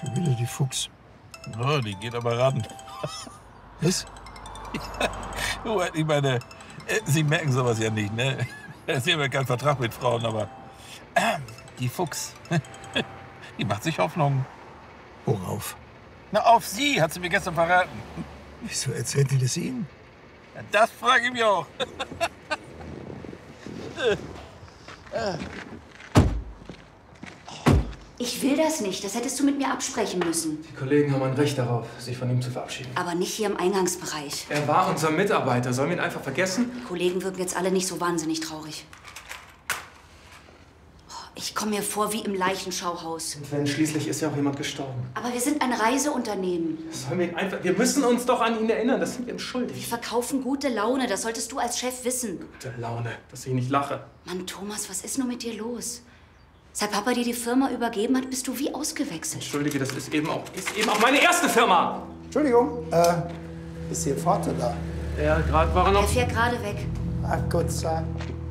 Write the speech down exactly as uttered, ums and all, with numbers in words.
Schon wieder die Fuchs. Oh, die geht aber ran. Was? Ja, ich meine, Sie merken sowas ja nicht, ne? Sie haben ja keinen Vertrag mit Frauen, aber äh, die Fuchs, die macht sich Hoffnung. Worauf? Na, auf Sie, hat sie mir gestern verraten. Wieso erzählt die das Ihnen? Das frage ich mich auch. Ich will das nicht. Das hättest du mit mir absprechen müssen. Die Kollegen haben ein Recht darauf, sich von ihm zu verabschieden. Aber nicht hier im Eingangsbereich. Er war unser Mitarbeiter. Sollen wir ihn einfach vergessen? Die Kollegen wirken jetzt alle nicht so wahnsinnig traurig. Oh, ich komme mir vor wie im Leichenschauhaus. Und wenn, schließlich ist ja auch jemand gestorben. Aber wir sind ein Reiseunternehmen. Sollen wir ihn einfach... Wir müssen uns doch an ihn erinnern. Das sind wir ihm Wir schuldig. verkaufen gute Laune. Das solltest du als Chef wissen. Gute Laune, dass ich nicht lache. Mann, Thomas, was ist nur mit dir los? Seit Papa dir die Firma übergeben hat, bist du wie ausgewechselt. Entschuldige, das ist eben auch, ist eben auch meine erste Firma. Entschuldigung, äh, ist Ihr Vater da? Ja, gerade war er Er noch... fährt gerade weg. Ach Gott sei Dank.